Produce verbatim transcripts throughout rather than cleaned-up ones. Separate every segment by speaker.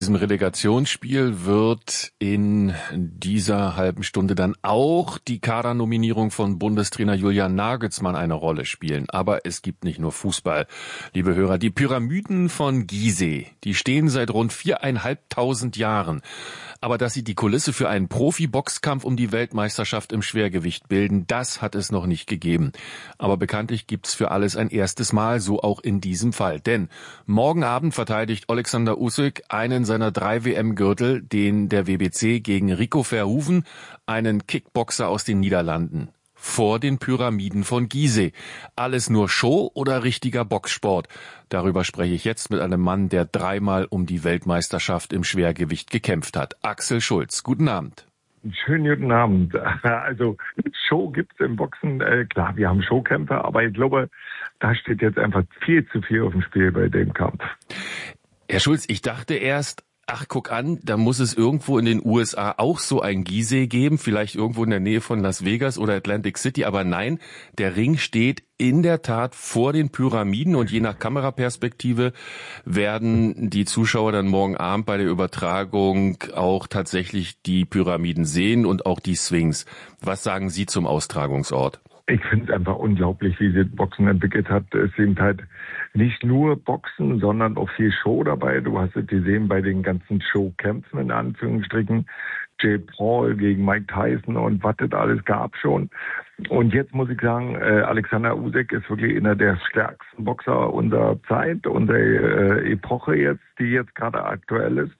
Speaker 1: In diesem Relegationsspiel wird in dieser halben Stunde dann auch die Kadernominierung von Bundestrainer Julian Nagelsmann eine Rolle spielen. Aber es gibt nicht nur Fußball, liebe Hörer. Die Pyramiden von Gizeh, die stehen seit rund viereinhalbtausend Jahren. Aber dass sie die Kulisse für einen Profi-Boxkampf um die Weltmeisterschaft im Schwergewicht bilden, das hat es noch nicht gegeben. Aber bekanntlich gibt's für alles ein erstes Mal, so auch in diesem Fall. Denn morgen Abend verteidigt Oleksandr Usyk einen seiner drei W M-Gürtel, den der W B C gegen Rico Verhoeven, einen Kickboxer aus den Niederlanden. Vor den Pyramiden von Gizeh. Alles nur Show oder richtiger Boxsport? Darüber spreche ich jetzt mit einem Mann, der dreimal um die Weltmeisterschaft im Schwergewicht gekämpft hat. Axel Schulz, guten Abend.
Speaker 2: Schönen guten Abend. Also Show gibt's im Boxen. Äh, klar, wir haben Showkämpfe, aber ich glaube, da steht jetzt einfach viel zu viel auf dem Spiel bei dem Kampf.
Speaker 1: Herr Schulz, ich dachte erst, ach, guck an, da muss es irgendwo in den U S A auch so ein Gizeh geben, vielleicht irgendwo in der Nähe von Las Vegas oder Atlantic City, aber nein, der Ring steht in der Tat vor den Pyramiden und je nach Kameraperspektive werden die Zuschauer dann morgen Abend bei der Übertragung auch tatsächlich die Pyramiden sehen und auch die Sphinx. Was sagen Sie zum Austragungsort?
Speaker 2: Ich finde es einfach unglaublich, wie sie Boxen entwickelt hat. Es sind halt nicht nur Boxen, sondern auch viel Show dabei. Du hast es gesehen bei den ganzen Showkämpfen in Anführungsstrichen. Jay Paul gegen Mike Tyson und was das alles gab schon. Und jetzt muss ich sagen, äh, Oleksandr Usyk ist wirklich einer der stärksten Boxer unserer Zeit, unserer äh, Epoche jetzt, die jetzt gerade aktuell ist.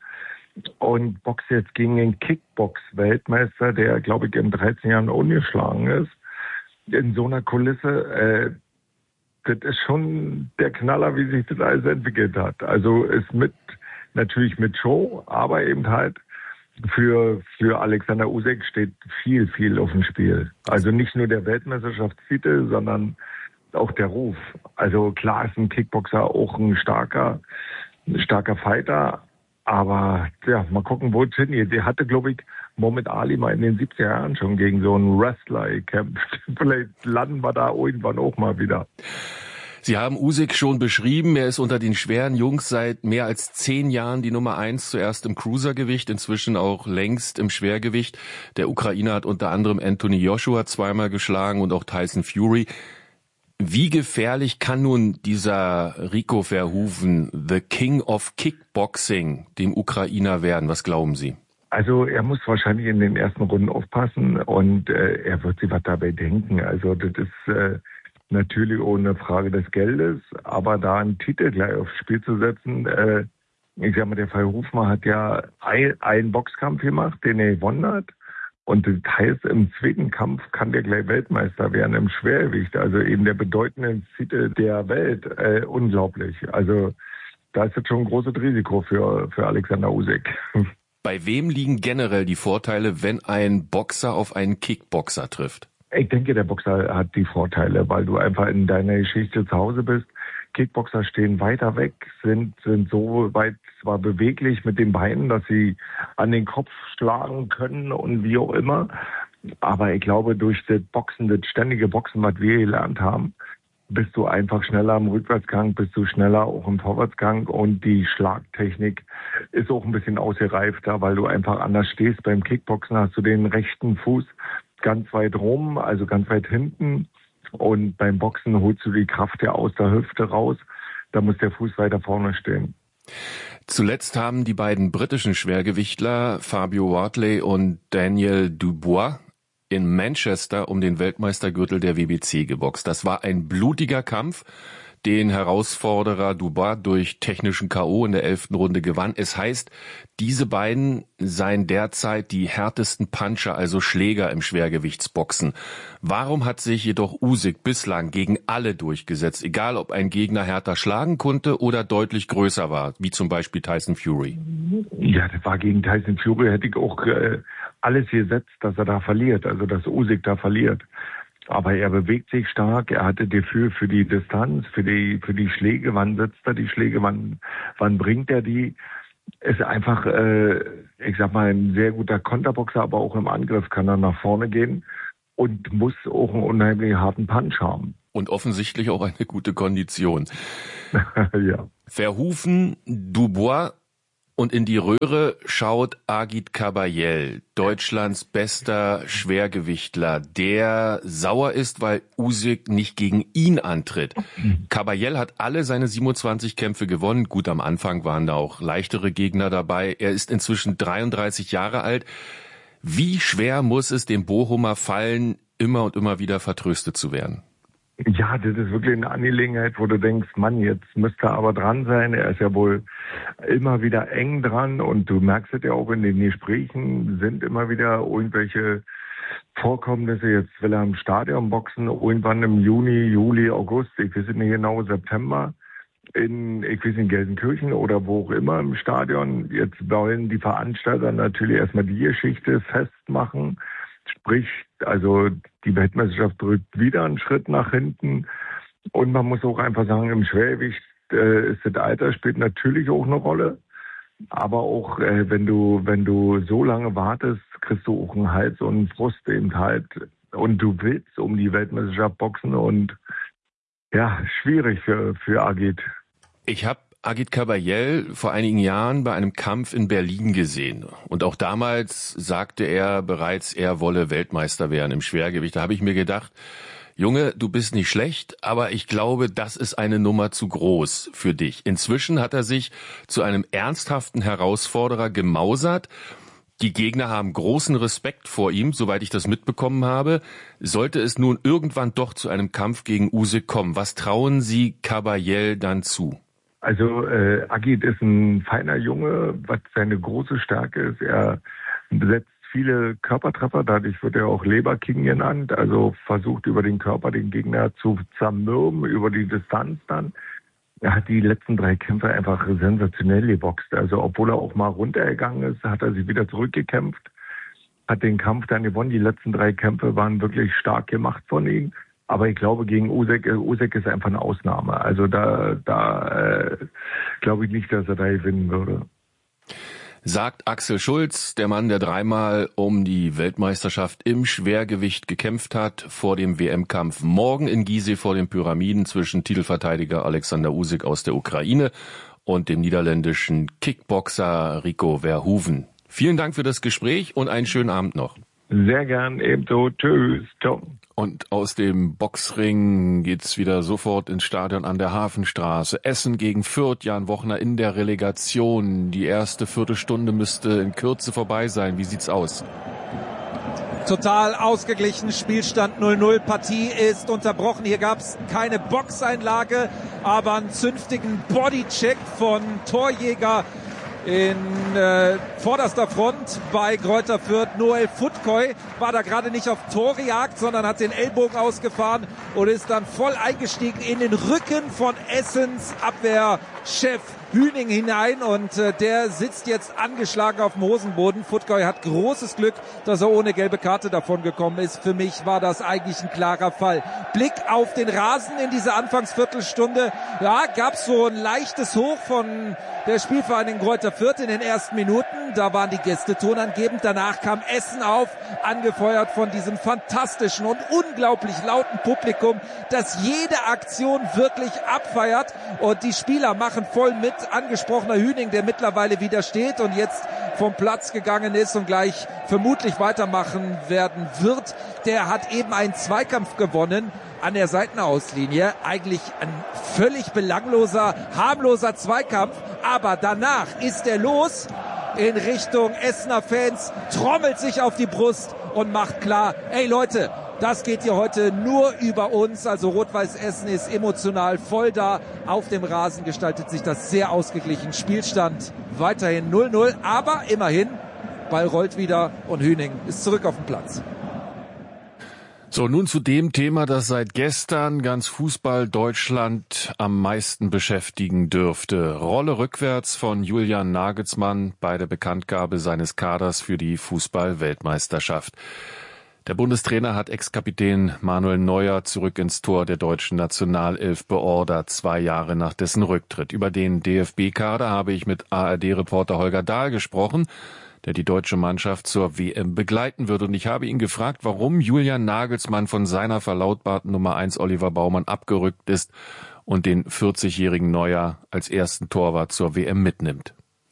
Speaker 2: Und boxt jetzt gegen den Kickbox-Weltmeister, der, glaube ich, in dreizehn Jahren ungeschlagen ist. In so einer Kulisse, äh, das ist schon der Knaller, wie sich das alles entwickelt hat. Also ist mit, natürlich mit Show, aber eben halt für, für Oleksandr Usyk steht viel, viel auf dem Spiel. Also nicht nur der Weltmeisterschaftstitel, sondern auch der Ruf. Also klar ist ein Kickboxer auch ein starker, ein starker Fighter, aber ja, mal gucken, wo es hingeht. Der hatte, glaube ich, Muhammad Ali mal in den siebziger Jahren schon gegen so einen Wrestler gekämpft. Vielleicht landen wir da irgendwann auch mal wieder.
Speaker 1: Sie haben Usyk schon beschrieben. Er ist unter den schweren Jungs seit mehr als zehn Jahren die Nummer eins, zuerst im Cruisergewicht, inzwischen auch längst im Schwergewicht. Der Ukrainer hat unter anderem Anthony Joshua zweimal geschlagen und auch Tyson Fury. Wie gefährlich kann nun dieser Rico Verhoeven, the King of Kickboxing, dem Ukrainer werden? Was glauben Sie?
Speaker 2: Also er muss wahrscheinlich in den ersten Runden aufpassen und äh, er wird sich was dabei denken. Also das ist äh, natürlich ohne Frage des Geldes, aber da einen Titel gleich aufs Spiel zu setzen, äh, ich sag mal, der Verhoeven hat ja ein, einen Boxkampf gemacht, den er gewonnen hat. Und das heißt, im zweiten Kampf kann der gleich Weltmeister werden im Schwergewicht, also eben der bedeutende Titel der Welt. Äh, unglaublich. Also da ist jetzt schon ein großes Risiko für, für Oleksandr Usyk.
Speaker 1: Bei wem liegen generell die Vorteile, wenn ein Boxer auf einen Kickboxer trifft?
Speaker 2: Ich denke, der Boxer hat die Vorteile, weil du einfach in deiner Geschichte zu Hause bist. Kickboxer stehen weiter weg, sind, sind so weit zwar beweglich mit den Beinen, dass sie an den Kopf schlagen können und wie auch immer. Aber ich glaube, durch das Boxen, das ständige Boxen, was wir gelernt haben, bist du einfach schneller im Rückwärtsgang, bist du schneller auch im Vorwärtsgang und die Schlagtechnik ist auch ein bisschen ausgereifter, weil du einfach anders stehst. Beim Kickboxen hast du den rechten Fuß ganz weit rum, also ganz weit hinten. Und beim Boxen holst du die Kraft ja aus der Hüfte raus. Da muss der Fuß weiter vorne stehen.
Speaker 1: Zuletzt haben die beiden britischen Schwergewichtler Fabio Wardley und Daniel Dubois in Manchester um den Weltmeistergürtel der W B C geboxt. Das war ein blutiger Kampf, den Herausforderer Dubois durch technischen K O in der elften Runde gewann. Es heißt, diese beiden seien derzeit die härtesten Puncher, also Schläger im Schwergewichtsboxen. Warum hat sich jedoch Usyk bislang gegen alle durchgesetzt, egal ob ein Gegner härter schlagen konnte oder deutlich größer war, wie zum Beispiel Tyson Fury?
Speaker 2: Ja, das war gegen Tyson Fury, hätte ich auch äh, alles gesetzt, dass er da verliert, also dass Usyk da verliert. Aber er bewegt sich stark, er hatte Gefühl für die Distanz, für die für die Schläge, wann setzt er die Schläge, wann wann bringt er die. Ist einfach, äh, ich sag mal, ein sehr guter Konterboxer, aber auch im Angriff kann er nach vorne gehen und muss auch einen unheimlich harten Punch haben.
Speaker 1: Und offensichtlich auch eine gute Kondition.
Speaker 2: Ja.
Speaker 1: Verhoeven, Dubois und in die Röhre schaut Agit Kabayel, Deutschlands bester Schwergewichtler, der sauer ist, weil Usyk nicht gegen ihn antritt. Kabayel hat alle seine siebenundzwanzig Kämpfe gewonnen. Gut, am Anfang waren da auch leichtere Gegner dabei. Er ist inzwischen dreiunddreißig Jahre alt. Wie schwer muss es dem Bochumer fallen, immer und immer wieder vertröstet zu werden?
Speaker 2: Ja, das ist wirklich eine Angelegenheit, wo du denkst, Mann, jetzt müsste er aber dran sein. Er ist ja wohl immer wieder eng dran und du merkst es ja auch in den Gesprächen, sind immer wieder irgendwelche Vorkommnisse. Jetzt will er im Stadion boxen, irgendwann im Juni, Juli, August, ich weiß nicht genau, September, in, ich weiß nicht, Gelsenkirchen oder wo auch immer im Stadion. Jetzt wollen die Veranstalter natürlich erstmal die Geschichte festmachen. Sprich, also die Weltmeisterschaft drückt wieder einen Schritt nach hinten. Und man muss auch einfach sagen, im Schwergewicht äh, ist das Alter spielt natürlich auch eine Rolle. Aber auch äh, wenn du wenn du so lange wartest, kriegst du auch einen Hals und einen Brust eben halt. Und du willst um die Weltmeisterschaft boxen und ja, schwierig für, für Agit.
Speaker 1: Ich habe Agit Kabayel vor einigen Jahren bei einem Kampf in Berlin gesehen. Und auch damals sagte er bereits, er wolle Weltmeister werden im Schwergewicht. Da habe ich mir gedacht, Junge, du bist nicht schlecht, aber ich glaube, das ist eine Nummer zu groß für dich. Inzwischen hat er sich zu einem ernsthaften Herausforderer gemausert. Die Gegner haben großen Respekt vor ihm, soweit ich das mitbekommen habe. Sollte es nun irgendwann doch zu einem Kampf gegen Usyk kommen, was trauen Sie Kabayel dann zu?
Speaker 2: Also äh, Agit ist ein feiner Junge, was seine große Stärke ist. Er setzt viele Körpertreffer, dadurch wird er auch Leberking genannt. Also versucht über den Körper den Gegner zu zermürben, über die Distanz dann. Er hat die letzten drei Kämpfe einfach sensationell geboxt. Also obwohl er auch mal runtergegangen ist, hat er sich wieder zurückgekämpft, hat den Kampf dann gewonnen. Die letzten drei Kämpfe waren wirklich stark gemacht von ihm. Aber ich glaube, gegen Usyk, Usyk ist einfach eine Ausnahme. Also da, da äh, glaube ich nicht, dass er da gewinnen würde.
Speaker 1: Sagt Axel Schulz, der Mann, der dreimal um die Weltmeisterschaft im Schwergewicht gekämpft hat, vor dem W M-Kampf morgen in Gizeh vor den Pyramiden zwischen Titelverteidiger Alexander Usyk aus der Ukraine und dem niederländischen Kickboxer Rico Verhoeven. Vielen Dank für das Gespräch und einen schönen Abend noch.
Speaker 2: Sehr gern, ebenso. Tschüss. Ciao.
Speaker 1: Und aus dem Boxring geht's wieder sofort ins Stadion an der Hafenstraße. Essen gegen Fürth, Jan Wochner in der Relegation. Die erste Viertelstunde müsste in Kürze vorbei sein. Wie sieht's aus?
Speaker 3: Total ausgeglichen, Spielstand null null, Partie ist unterbrochen. Hier gab's keine Boxeinlage, aber einen zünftigen Bodycheck von Torjäger in äh, vorderster Front bei Greuther Fürth. Noel Futkoy war da gerade nicht auf Torjagd, sondern hat den Ellbogen ausgefahren und ist dann voll eingestiegen in den Rücken von Essens Abwehrchef Hüning hinein und äh, der sitzt jetzt angeschlagen auf dem Hosenboden. Futkoy hat großes Glück, dass er ohne gelbe Karte davon gekommen ist. Für mich war das eigentlich ein klarer Fall. Blick auf den Rasen in dieser Anfangsviertelstunde. Ja, gab's so ein leichtes Hoch von der Spielvereinigung Greuther Fürth in den ersten Minuten. Da waren die Gäste tonangebend. Danach kam Essen auf, angefeuert von diesem fantastischen und unglaublich lauten Publikum, das jede Aktion wirklich abfeiert. Und die Spieler machen voll mit. Angesprochener Hüning, der mittlerweile wieder steht und jetzt vom Platz gegangen ist und gleich vermutlich weitermachen werden wird. Der hat eben einen Zweikampf gewonnen an der Seitenauslinie. Eigentlich ein völlig belangloser, harmloser Zweikampf. Aber danach ist er los in Richtung Essener Fans, trommelt sich auf die Brust und macht klar, ey Leute, das geht hier heute nur über uns. Also Rot-Weiß Essen ist emotional voll da. Auf dem Rasen gestaltet sich das sehr ausgeglichen. Spielstand weiterhin null null, aber immerhin, Ball rollt wieder und Hüning ist zurück auf dem Platz.
Speaker 1: So, nun zu dem Thema, das seit gestern ganz Fußball Deutschland am meisten beschäftigen dürfte. Rolle rückwärts von Julian Nagelsmann bei der Bekanntgabe seines Kaders für die Fußball-Weltmeisterschaft. Der Bundestrainer hat Ex-Kapitän Manuel Neuer zurück ins Tor der deutschen Nationalelf beordert, zwei Jahre nach dessen Rücktritt. Über den D F B-Kader habe ich mit A R D-Reporter Holger Dahl gesprochen, der die deutsche Mannschaft zur W M begleiten wird. Und ich habe ihn gefragt, warum Julian Nagelsmann von seiner verlautbarten Nummer eins Oliver Baumann abgerückt ist und den vierzigjährigen Neuer als ersten Torwart zur W M mitnimmt.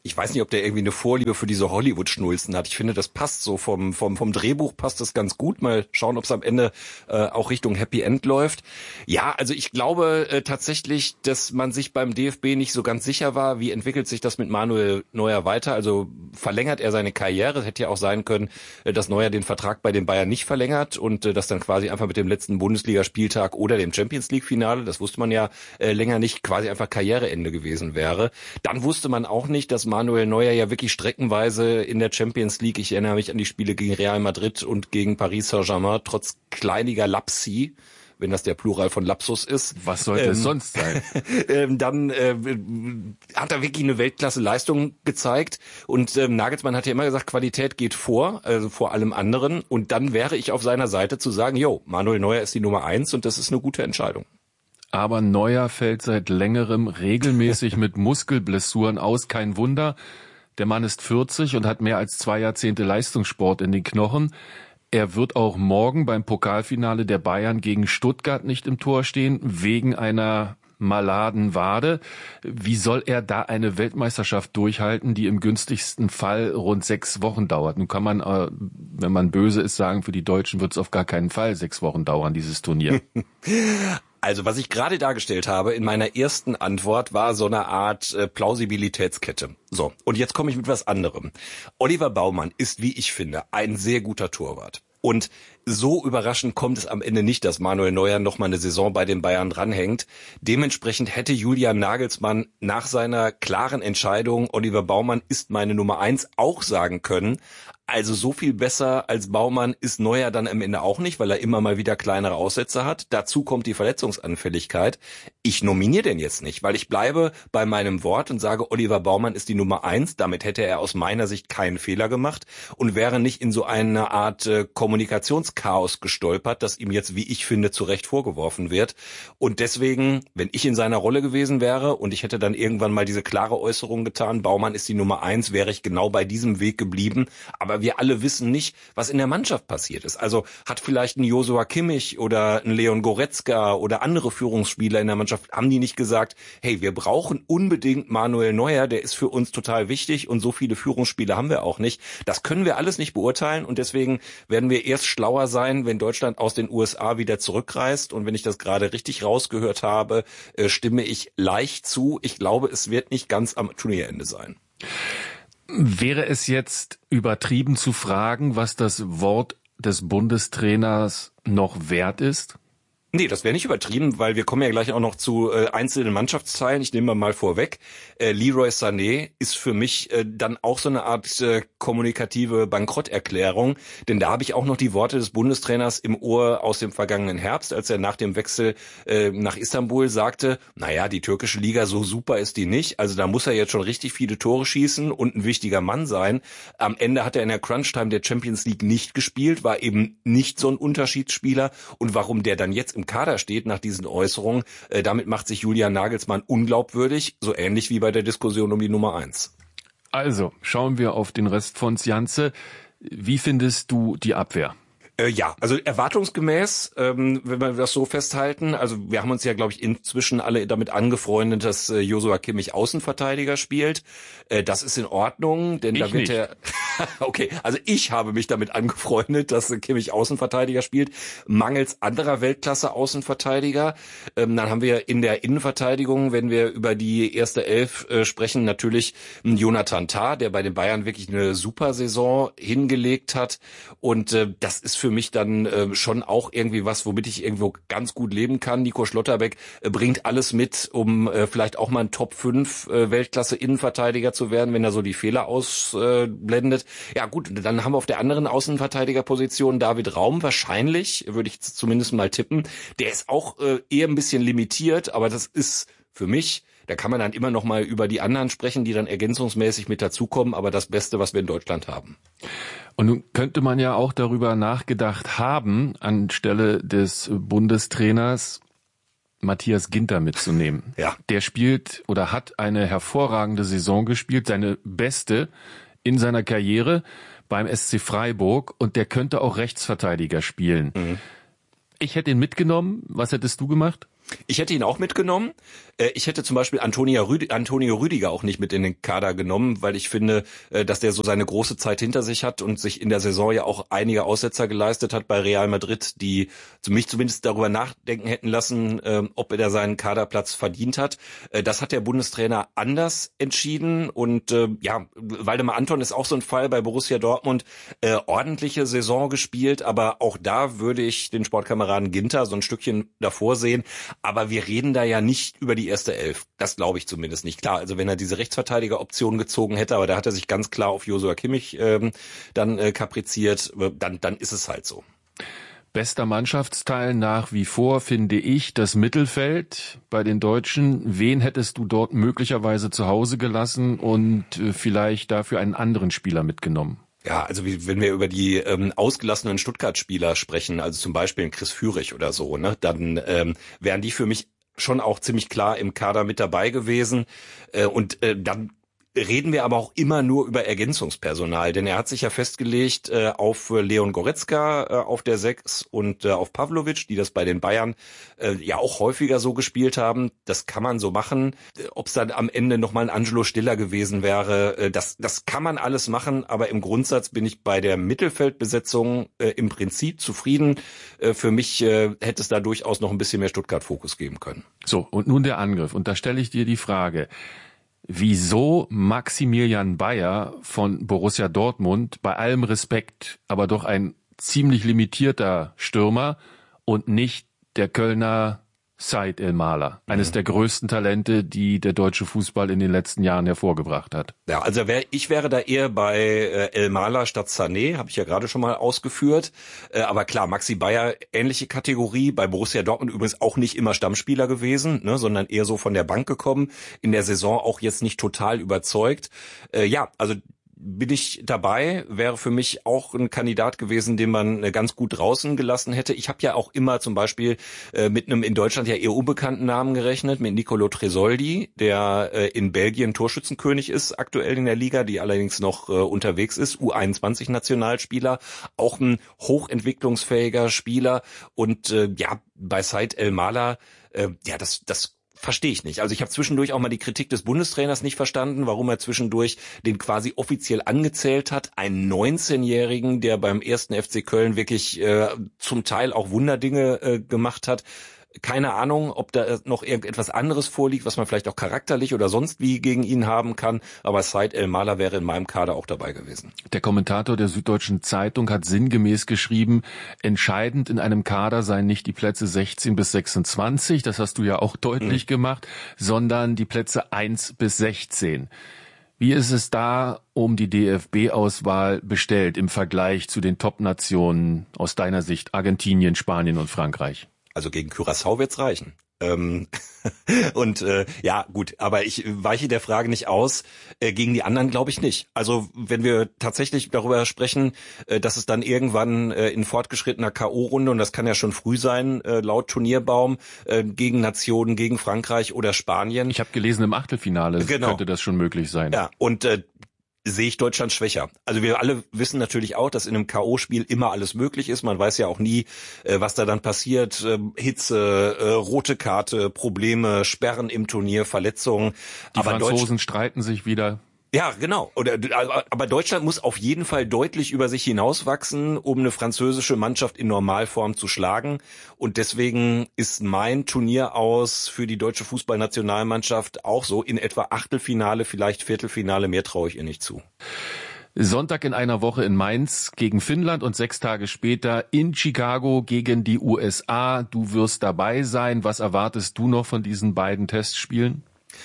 Speaker 4: ich weiß nicht, ob der irgendwie eine Vorliebe für diese Hollywood-Schnulzen hat. Ich finde, das passt so vom vom vom Drehbuch passt das ganz gut. Mal schauen, ob es am Ende äh, auch Richtung Happy End läuft. Ja, also ich glaube äh, tatsächlich, dass man sich beim D F B nicht so ganz sicher war, wie entwickelt sich das mit Manuel Neuer weiter. Also verlängert er seine Karriere. Es hätte ja auch sein können, äh, dass Neuer den Vertrag bei den Bayern nicht verlängert und äh, das dann quasi einfach mit dem letzten Bundesligaspieltag oder dem Champions League Finale, das wusste man ja äh, länger nicht, quasi einfach Karriereende gewesen wäre. Dann wusste man auch nicht, dass Manuel Neuer ja wirklich streckenweise in der Champions League, ich erinnere mich an die Spiele gegen Real Madrid und gegen Paris Saint-Germain, trotz kleiniger Lapsi, wenn das der Plural von Lapsus ist.
Speaker 1: Was sollte ähm, es sonst sein?
Speaker 4: Ähm, dann äh, hat er wirklich eine Weltklasse-Leistung gezeigt und ähm, Nagelsmann hat ja immer gesagt, Qualität geht vor, also vor allem anderen und dann wäre ich auf seiner Seite zu sagen, jo, Manuel Neuer ist die Nummer eins und das ist eine gute Entscheidung.
Speaker 1: Aber Neuer fällt seit längerem regelmäßig mit Muskelblessuren aus. Kein Wunder, der Mann ist vierzig und hat mehr als zwei Jahrzehnte Leistungssport in den Knochen. Er wird auch morgen beim Pokalfinale der Bayern gegen Stuttgart nicht im Tor stehen, wegen einer maladen Wade. Wie soll er da eine Weltmeisterschaft durchhalten, die im günstigsten Fall rund sechs Wochen dauert? Nun kann man, äh, wenn man böse ist, sagen, für die Deutschen wird es auf gar keinen Fall sechs Wochen dauern, dieses Turnier.
Speaker 4: Also was ich gerade dargestellt habe in meiner ersten Antwort war so eine Art äh, Plausibilitätskette. So, und jetzt komme ich mit was anderem. Oliver Baumann ist, wie ich finde, ein sehr guter Torwart. Und so überraschend kommt es am Ende nicht, dass Manuel Neuer noch mal eine Saison bei den Bayern dranhängt. Dementsprechend hätte Julian Nagelsmann nach seiner klaren Entscheidung, Oliver Baumann ist meine Nummer eins, auch sagen können, also so viel besser als Baumann ist Neuer dann am Ende auch nicht, weil er immer mal wieder kleinere Aussätze hat. Dazu kommt die Verletzungsanfälligkeit. Ich nominiere den jetzt nicht, weil ich bleibe bei meinem Wort und sage, Oliver Baumann ist die Nummer eins. Damit hätte er aus meiner Sicht keinen Fehler gemacht und wäre nicht in so eine Art äh, Kommunikationschaos gestolpert, das ihm jetzt, wie ich finde, zu Recht vorgeworfen wird. Und deswegen, wenn ich in seiner Rolle gewesen wäre und ich hätte dann irgendwann mal diese klare Äußerung getan, Baumann ist die Nummer eins, wäre ich genau bei diesem Weg geblieben. Aber wir alle wissen nicht, was in der Mannschaft passiert ist. Also hat vielleicht ein Joshua Kimmich oder ein Leon Goretzka oder andere Führungsspieler in der Mannschaft, haben die nicht gesagt, hey, wir brauchen unbedingt Manuel Neuer, der ist für uns total wichtig und so viele Führungsspieler haben wir auch nicht. Das können wir alles nicht beurteilen und deswegen werden wir erst schlauer sein, wenn Deutschland aus den U S A wieder zurückreist und wenn ich das gerade richtig rausgehört habe, äh, stimme ich leicht zu. Ich glaube, es wird nicht ganz am Turnierende sein.
Speaker 1: Wäre es jetzt übertrieben zu fragen, was das Wort des Bundestrainers noch wert ist?
Speaker 4: Nee, das wäre nicht übertrieben, weil wir kommen ja gleich auch noch zu äh, einzelnen Mannschaftsteilen. Ich nehme mal vorweg. Äh, Leroy Sané ist für mich äh, dann auch so eine Art äh, kommunikative Bankrotterklärung, denn da habe ich auch noch die Worte des Bundestrainers im Ohr aus dem vergangenen Herbst, als er nach dem Wechsel äh, nach Istanbul sagte, naja, die türkische Liga, so super ist die nicht, also da muss er jetzt schon richtig viele Tore schießen und ein wichtiger Mann sein. Am Ende hat er in der Crunch-Time der Champions League nicht gespielt, war eben nicht so ein Unterschiedsspieler und warum der dann jetzt im Kader steht nach diesen Äußerungen, äh, damit macht sich Julian Nagelsmann unglaubwürdig, so ähnlich wie bei der Diskussion um die Nummer eins.
Speaker 1: Also, schauen wir auf den Rest von Sjanze. Wie findest du die Abwehr?
Speaker 4: Äh, ja, also erwartungsgemäß, ähm, wenn wir das so festhalten, also wir haben uns ja, glaube ich, inzwischen alle damit angefreundet, dass äh, Joshua Kimmich Außenverteidiger spielt. Äh, das ist in Ordnung, denn
Speaker 1: ich
Speaker 4: da wird er... Okay, also ich habe mich damit angefreundet, dass äh, Kimmich Außenverteidiger spielt, mangels anderer Weltklasse-Außenverteidiger. Ähm, dann haben wir in der Innenverteidigung, wenn wir über die erste Elf äh, sprechen, natürlich Jonathan Tah, der bei den Bayern wirklich eine super Saison hingelegt hat und äh, das ist für für mich dann äh, schon auch irgendwie was, womit ich irgendwo ganz gut leben kann. Nico Schlotterbeck äh, bringt alles mit, um äh, vielleicht auch mal ein Top fünf äh, Weltklasse-Innenverteidiger zu werden, wenn er so die Fehler ausblendet. Äh, ja gut, dann haben wir auf der anderen Außenverteidigerposition David Raum wahrscheinlich, würde ich zumindest mal tippen. Der ist auch äh, eher ein bisschen limitiert, aber das ist für mich, da kann man dann immer noch mal über die anderen sprechen, die dann ergänzungsmäßig mit dazukommen, aber das Beste, was wir in Deutschland haben.
Speaker 1: Und nun könnte man ja auch darüber nachgedacht haben, anstelle des Bundestrainers Matthias Ginter mitzunehmen.
Speaker 4: Ja.
Speaker 1: Der spielt oder hat eine hervorragende Saison gespielt, seine beste in seiner Karriere beim S C Freiburg und der könnte auch Rechtsverteidiger spielen. Mhm. Ich hätte ihn mitgenommen. Was hättest du gemacht?
Speaker 4: Ich hätte ihn auch mitgenommen. Ich hätte zum Beispiel Antonio, Rüd- Antonio Rüdiger auch nicht mit in den Kader genommen, weil ich finde, dass der so seine große Zeit hinter sich hat und sich in der Saison ja auch einige Aussetzer geleistet hat bei Real Madrid, die mich zumindest darüber nachdenken hätten lassen, ob er seinen Kaderplatz verdient hat. Das hat der Bundestrainer anders entschieden und ja, Waldemar Anton ist auch so ein Fall bei Borussia Dortmund, ordentliche Saison gespielt, aber auch da würde ich den Sportkameraden Ginter so ein Stückchen davor sehen, aber wir reden da ja nicht über die erste Elf. Das glaube ich zumindest nicht. Klar, also wenn er diese Rechtsverteidiger-Option gezogen hätte, aber da hat er sich ganz klar auf Joshua Kimmich ähm, dann äh, kapriziert, dann, dann ist es halt so.
Speaker 1: Bester Mannschaftsteil nach wie vor finde ich das Mittelfeld bei den Deutschen. Wen hättest du dort möglicherweise zu Hause gelassen und äh, vielleicht dafür einen anderen Spieler mitgenommen?
Speaker 4: Ja, also wie, wenn wir über die ähm, ausgelassenen Stuttgart-Spieler sprechen, also zum Beispiel Chris Führig oder so, ne, dann ähm, wären die für mich schon auch ziemlich klar im Kader mit dabei gewesen. Äh, und äh, dann reden wir aber auch immer nur über Ergänzungspersonal, denn er hat sich ja festgelegt äh, auf Leon Goretzka äh, auf der sechs und äh, auf Pavlovic, die das bei den Bayern äh, ja auch häufiger so gespielt haben. Das kann man so machen. Ob es dann am Ende nochmal ein Angelo Stiller gewesen wäre, äh, das, das kann man alles machen, aber im Grundsatz bin ich bei der Mittelfeldbesetzung äh, im Prinzip zufrieden. Äh, für mich äh, hätte es da durchaus noch ein bisschen mehr Stuttgart-Fokus geben können.
Speaker 1: So, und nun der Angriff. Und da stelle ich dir die Frage: Wieso Maximilian Bayer von Borussia Dortmund, bei allem Respekt, aber doch ein ziemlich limitierter Stürmer und nicht der Kölner Said El-Mala, eines mhm. der größten Talente, die der deutsche Fußball in den letzten Jahren hervorgebracht hat?
Speaker 4: Ja, also wär, ich wäre da eher bei äh, El-Mala statt Sané, habe ich ja gerade schon mal ausgeführt. Äh, aber klar, Maxi Bayer, ähnliche Kategorie, bei Borussia Dortmund übrigens auch nicht immer Stammspieler gewesen, ne, sondern eher so von der Bank gekommen, in der Saison auch jetzt nicht total überzeugt. Äh, ja, also bin ich dabei, wäre für mich auch ein Kandidat gewesen, den man ganz gut draußen gelassen hätte. Ich habe ja auch immer zum Beispiel äh, mit einem in Deutschland ja eher unbekannten Namen gerechnet, mit Nicolo Tresoldi, der äh, in Belgien Torschützenkönig ist, aktuell in der Liga, die allerdings noch äh, unterwegs ist, U einundzwanzig Nationalspieler, auch ein hochentwicklungsfähiger Spieler und äh, ja, bei Said El-Mala, äh, ja, das das verstehe ich nicht. Also ich habe zwischendurch auch mal die Kritik des Bundestrainers nicht verstanden, warum er zwischendurch den quasi offiziell angezählt hat. Einen neunzehnjährigen, der beim ersten F C Köln wirklich äh, zum Teil auch Wunderdinge äh, gemacht hat. Keine Ahnung, ob da noch irgendetwas anderes vorliegt, was man vielleicht auch charakterlich oder sonst wie gegen ihn haben kann. Aber Said El-Mala wäre in meinem Kader auch dabei gewesen.
Speaker 1: Der Kommentator der Süddeutschen Zeitung hat sinngemäß geschrieben, entscheidend in einem Kader seien nicht die Plätze sechzehn bis sechsundzwanzig, das hast du ja auch deutlich mhm. gemacht, sondern die Plätze eins bis sechzehn. Wie ist es da um die D F B-Auswahl bestellt im Vergleich zu den Top-Nationen aus deiner Sicht, Argentinien, Spanien und Frankreich?
Speaker 4: Also gegen Curaçao wird's reichen. Ähm, und äh, ja, gut, aber ich weiche der Frage nicht aus. Äh, gegen die anderen glaube ich nicht. Also wenn wir tatsächlich darüber sprechen, äh, dass es dann irgendwann äh, in fortgeschrittener K O-Runde, und das kann ja schon früh sein, äh, laut Turnierbaum, äh, gegen Nationen, gegen Frankreich oder Spanien.
Speaker 1: Ich habe gelesen, im Achtelfinale genau. könnte das schon möglich sein.
Speaker 4: Ja, und äh, sehe ich Deutschland schwächer. Also wir alle wissen natürlich auch, dass in einem K O-Spiel immer alles möglich ist. Man weiß ja auch nie, was da dann passiert. Hitze, rote Karte, Probleme, Sperren im Turnier, Verletzungen.
Speaker 1: Die aber Franzosen Deutsch- streiten sich wieder.
Speaker 4: Ja, genau. Oder, aber Deutschland muss auf jeden Fall deutlich über sich hinauswachsen, um eine französische Mannschaft in Normalform zu schlagen. Und deswegen ist mein Turnier aus für die deutsche Fußballnationalmannschaft auch so in etwa Achtelfinale, vielleicht Viertelfinale. Mehr traue ich ihr nicht zu.
Speaker 1: Sonntag in einer Woche in Mainz gegen Finnland und sechs Tage später in Chicago gegen die U S A. Du wirst dabei sein. Was erwartest du noch von diesen beiden Testspielen?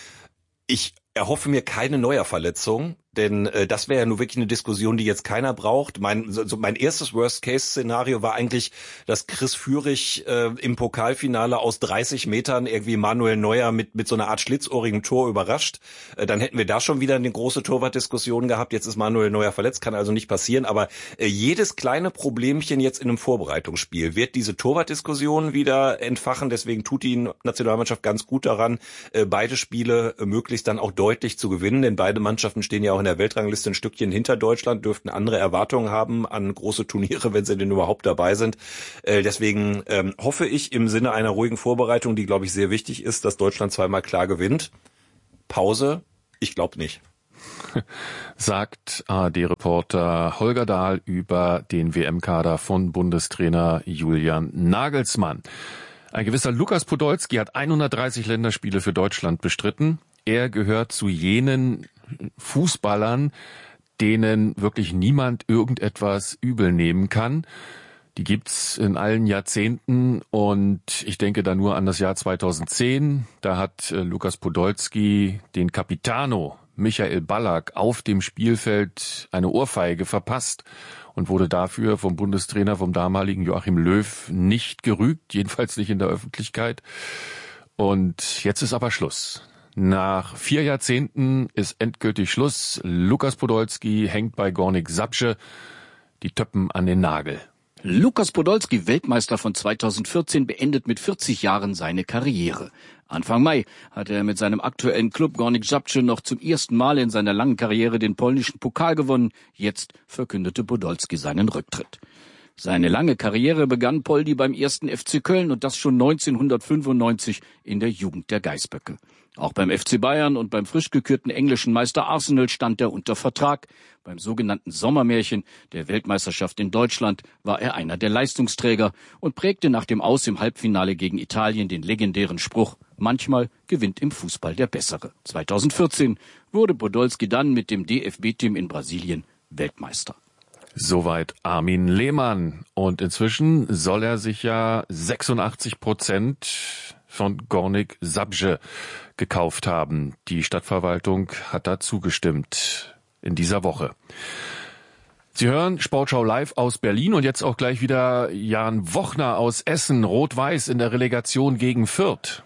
Speaker 4: Ich erhoffe mir keine Neuerverletzung, denn äh, das wäre ja nur wirklich eine Diskussion, die jetzt keiner braucht. Mein so mein erstes Worst-Case-Szenario war eigentlich, dass Chris Führig äh, im Pokalfinale aus dreißig Metern irgendwie Manuel Neuer mit mit so einer Art schlitzohrigem Tor überrascht. Äh, dann hätten wir da schon wieder eine große Torwartdiskussion gehabt. Jetzt ist Manuel Neuer verletzt, kann also nicht passieren. Aber äh, jedes kleine Problemchen jetzt in einem Vorbereitungsspiel wird diese Torwartdiskussion wieder entfachen. Deswegen tut die Nationalmannschaft ganz gut daran, äh, beide Spiele äh, möglichst dann auch deutlich zu gewinnen, denn beide Mannschaften stehen ja auch in der Weltrangliste ein Stückchen hinter Deutschland, dürften andere Erwartungen haben an große Turniere, wenn sie denn überhaupt dabei sind. Äh, deswegen ähm, hoffe ich im Sinne einer ruhigen Vorbereitung, die, glaube ich, sehr wichtig ist, dass Deutschland zweimal klar gewinnt. Pause? Ich glaube nicht.
Speaker 1: Sagt A R D-Reporter Holger Dahl über den W M-Kader von Bundestrainer Julian Nagelsmann. Ein gewisser Lukas Podolski hat hundertdreißig Länderspiele für Deutschland bestritten. Er gehört zu jenen Fußballern, denen wirklich niemand irgendetwas übel nehmen kann. Die gibt's in allen Jahrzehnten und ich denke da nur an das Jahr zweitausendzehn. Da hat äh, Lukas Podolski den Capitano Michael Ballack auf dem Spielfeld eine Ohrfeige verpasst und wurde dafür vom Bundestrainer, vom damaligen Joachim Löw, nicht gerügt, jedenfalls nicht in der Öffentlichkeit. Und jetzt ist aber Schluss. Nach vier Jahrzehnten ist endgültig Schluss. Lukas Podolski hängt bei Górnik Zabrze die Töppen an den Nagel.
Speaker 5: Lukas Podolski, Weltmeister von zweitausendvierzehn, beendet mit vierzig Jahren seine Karriere. Anfang Mai hatte er mit seinem aktuellen Klub Górnik Zabrze noch zum ersten Mal in seiner langen Karriere den polnischen Pokal gewonnen. Jetzt verkündete Podolski seinen Rücktritt. Seine lange Karriere begann Poldi beim ersten F C Köln und das schon neunzehnhundertfünfundneunzig in der Jugend der Geißböcke. Auch beim F C Bayern und beim frisch gekürten englischen Meister Arsenal stand er unter Vertrag. Beim sogenannten Sommermärchen der Weltmeisterschaft in Deutschland war er einer der Leistungsträger und prägte nach dem Aus im Halbfinale gegen Italien den legendären Spruch: Manchmal gewinnt im Fußball der Bessere. zweitausendvierzehn wurde Podolski dann mit dem D F B-Team in Brasilien Weltmeister.
Speaker 1: Soweit Armin Lehmann. Und inzwischen soll er sich ja sechsundachtzig Prozent von Górnik Zabrze gekauft haben. Die Stadtverwaltung hat da zugestimmt in dieser Woche. Sie hören Sportschau live aus Berlin und jetzt auch gleich wieder Jan Wochner aus Essen. Rot-Weiß in der Relegation gegen Fürth.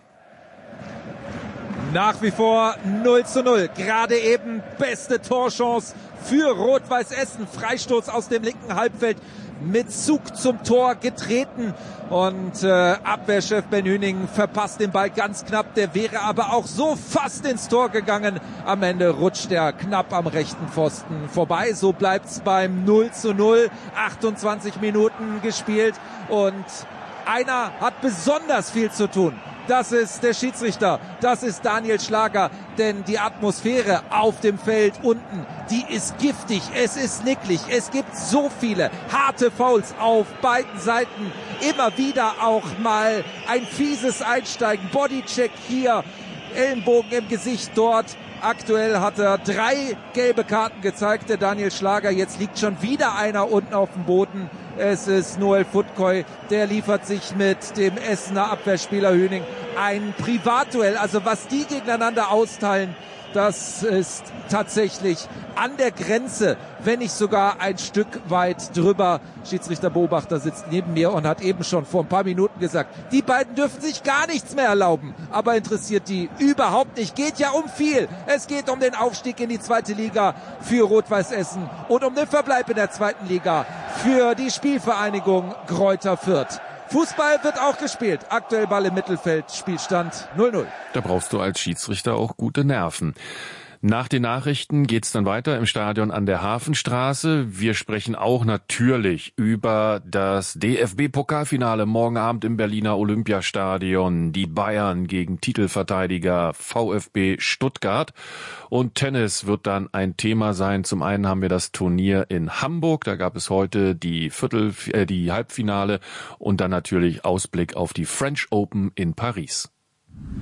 Speaker 3: Nach wie vor null zu null. Gerade eben beste Torchance für Rot-Weiß Essen. Freistoß aus dem linken Halbfeld mit Zug zum Tor getreten. Und äh, Abwehrchef Ben Hüning verpasst den Ball ganz knapp. Der wäre aber auch so fast ins Tor gegangen. Am Ende rutscht er knapp am rechten Pfosten vorbei. So bleibt's beim null zu null. achtundzwanzig Minuten gespielt und einer hat besonders viel zu tun. Das ist der Schiedsrichter, das ist Daniel Schlager, denn die Atmosphäre auf dem Feld unten, die ist giftig, es ist nicklig, es gibt so viele harte Fouls auf beiden Seiten, immer wieder auch mal ein fieses Einsteigen, Bodycheck hier, Ellenbogen im Gesicht dort. Aktuell hat er drei gelbe Karten gezeigt, der Daniel Schlager. Jetzt liegt schon wieder einer unten auf dem Boden. Es ist Noel Futkoy, der liefert sich mit dem Essener Abwehrspieler Hüning ein Privatduell. Also was die gegeneinander austeilen, das ist tatsächlich an der Grenze, wenn nicht sogar ein Stück weit drüber. Schiedsrichter Beobachter sitzt neben mir und hat eben schon vor ein paar Minuten gesagt, die beiden dürfen sich gar nichts mehr erlauben. Aber interessiert die überhaupt nicht. Geht ja um viel. Es geht um den Aufstieg in die zweite Liga für Rot-Weiß Essen und um den Verbleib in der zweiten Liga für die Spielvereinigung Greuther Fürth. Fußball wird auch gespielt. Aktuell Ball im Mittelfeld, Spielstand null null.
Speaker 1: Da brauchst du als Schiedsrichter auch gute Nerven. Nach den Nachrichten geht's dann weiter im Stadion an der Hafenstraße. Wir sprechen auch natürlich über das D F B-Pokalfinale morgen Abend im Berliner Olympiastadion. Die Bayern gegen Titelverteidiger VfB Stuttgart. Und Tennis wird dann ein Thema sein. Zum einen haben wir das Turnier in Hamburg. Da gab es heute die Viertel, äh, die Halbfinale und dann natürlich Ausblick auf die French Open in Paris.